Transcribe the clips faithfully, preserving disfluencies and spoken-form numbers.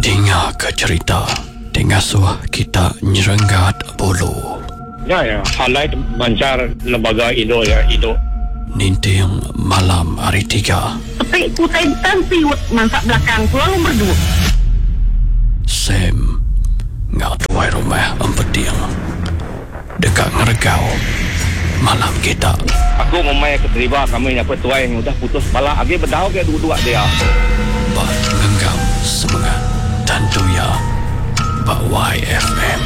Dengar ke cerita dengan suah kita nyerenggat bulu. Ya, ya. Halai mancar lembaga Indo ya, Indo. Ninting malam hari tiga. Tapi kutai tan siwet mansak belakang selalu berdua. Sam ngau tuai rumah empeting. Dekat ngeregau malam kita. Aku memang keterima kami yang petuai yang sudah putus bala. Agi berdau ke dua-dua dia. Bak genggam semangat dan tuya Bak Y F M.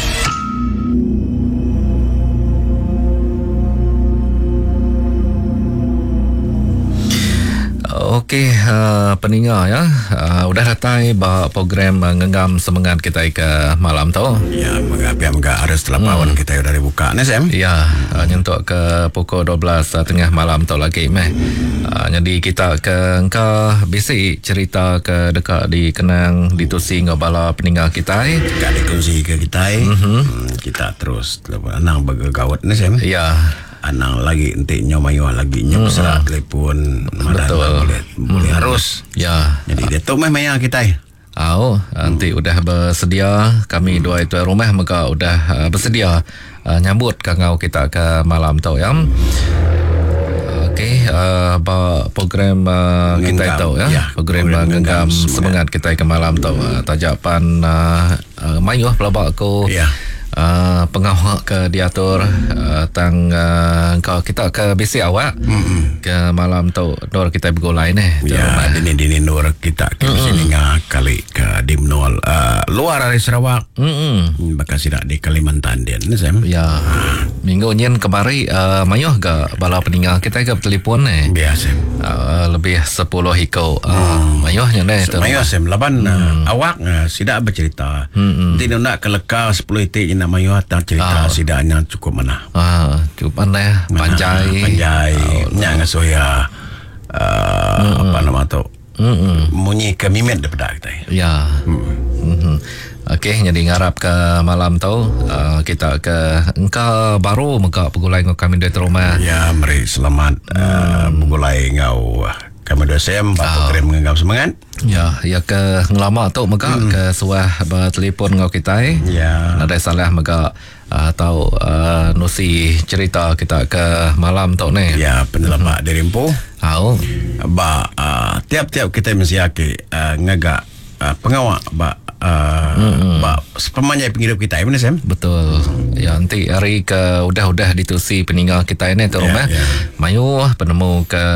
Okey, uh, pendengar ya, uh, udah datang bah program uh, Genggam Semangat kita ke malam tu. Ya, mengapa harus telapawan hmm. kita udah dibuka ni Sam? Ya, uh, nyentuk ke pukul dua belas uh, tengah malam tu lagi meh. Uh, jadi kita ke engkau bisi cerita ke dekat di kenang ditusi ngobala pendengar kita. Dekat dikongsi ke kita. Mm-hmm. Hmm, kita terus anang bergawat ni Sam. Ya. Anang lagi nanti nyomayo lagi nyok serat telefon betul boleh, boleh hmm. harus ya. Jadi dia tu memang yang kita oh nanti hmm. udah bersedia kami hmm. dua itu rumah maka udah uh, bersedia uh, nyambut kangau kita ke malam tu ya. Okey, uh, program uh, kita itu ya, ya program, program Genggam Semangat kita ke malam tu uh, tajapan uh, uh, mayuh pelabak aku ya. Uh, pengawal ke diatur uh, tang uh, kau kita ke bisi awak mm-hmm. ke malam tu dor kita bergolai ni ya dini dini dor kita ke mm-hmm. sini ngah kali ke dimnol uh, luar dari Sarawak mm-hmm. bakal sidak di Kalimantan dia ni Sam ya minggu nyen kemari uh, mayuh ke bala peninggal kita ke telefon ni biasa uh, lebih sepuluh hiko uh, mm. mayuh nya ni so, mayuh Sam laban mm. uh, awak uh, sidak bercerita mm-hmm. tidak nak keleka sepuluh itik mayu atang cerita oh. sidaknya cukup mana ah cukup mana panjai panjai oh, nya ngasoya uh, mm-hmm. apa nama tu mm-hmm. munyi ke mimet daripada kita ya mm. mm-hmm. Okey, jadi ngarap ke malam tu uh, kita ke engkau baru muka pegulai ngau kami dari rumah ya mari selamat mm. uh, pegulai ngau kami dua sem bapak kirim Genggam Semangat ya ya ke ngelama tu maka hmm. ke suah bertelefon ngau kita ya ada salah maka uh, tahu uh, nusi cerita kita ke malam tu ni ya penelapak hmm. dirimpu tahu ba uh, tiap-tiap kita mesti aki uh, ngagak uh, pengawak ba Uh, mm-hmm. sepemanjang penghidup kita ini Sam betul ya nanti hari ke udah-udah ditusi peninggal kita ini tu rumah yeah, yeah. mayu penemu ke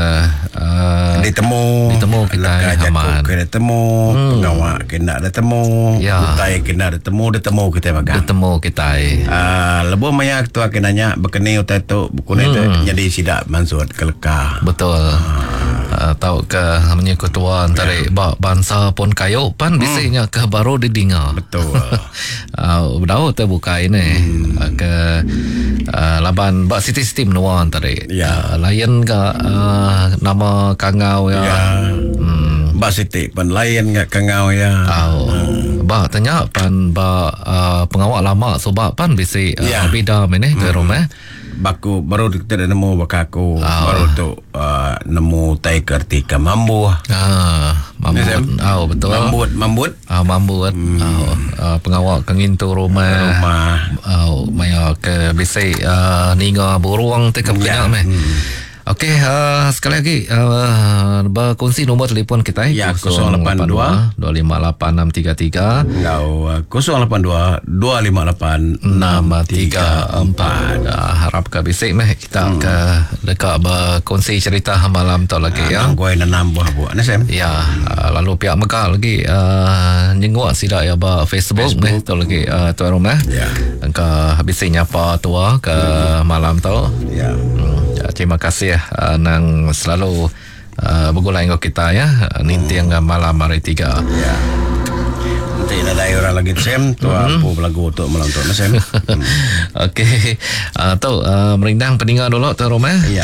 uh, ditemu ditemu kita aman kena temu hmm. pengawak kena ada temu ya. Kutai kena ada temu ditemu kita bagang ditemu kita uh, lebih banyak tu kenanya berkeni utai tu buku hmm. itu jadi sidak mansur keleka betul uh. Uh, tahu ke namanya ketua antara yeah. bangsa pun kayu pan hmm. biasanya ke baru didengar betul uh, dah terbuka ini hmm. uh, ke uh, laban bak city steam nuan tadi ya uh, layan ke uh, nama kangau ya yeah. hmm. bak city pan layan ke kangau ya oh. hmm. bak tanya pan bak uh, pengawal lama sebab pan bisa uh, yeah. beda ini hmm. ke rumah baku baru kita dah nemu bakaku oh. baru tu uh, nemu tai kerti ke mambu ah mambut oh betul mambut mambut ah mambut hmm. oh uh, pengawal kengin tu rumah rumah oh maya ke bisi uh, ninga burung te ke ya. meh hmm. Okey, uh, sekali lagi uh, berkongsi nombor telefon kita ya kosong lapan dua dua lima lapan enam tiga tiga ngau kosong lapan dua dua lima lapan enam tiga empat. Uh, harap ke bisik meh kita hmm. ke dekat berkongsi cerita malam tu lagi uh, ya. Gua nanam buah buah ni Sam. Ya, uh, lalu pihak Mekah lagi uh, nyengok sida ya ba Facebook, Facebook. meh tu lagi uh, tuan rumah. Ya. Engkau bisik nyapa tua ke hmm. malam tu. Ya. Hmm. Terima kasih uh, nang selalu uh, bergulai dengan kita ya uh, ninti yang malam hari tiga ya. Nanti ada orang lagi Sam tu mm-hmm. apa lagu untuk malam tu Sam. hmm. Okey uh, tu uh, merindang peninggal dulu tu rumah ya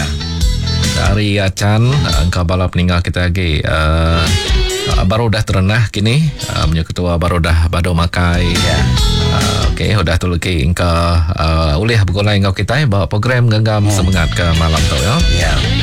dari Acan uh, engkau bala peninggal kita lagi uh, uh, baru dah terenah kini uh, punya ketua baru dah bado makai ya uh, okey sudah tu lagi engkau uh, boleh bergulai dengan kita bawa program Genggam hmm. Semangat ke malam tu ya ya